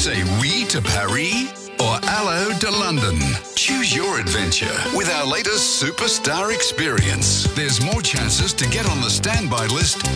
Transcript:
Say oui to Paris or hello to London. Choose your adventure with our latest superstar experience. There's more chances to get on the standby list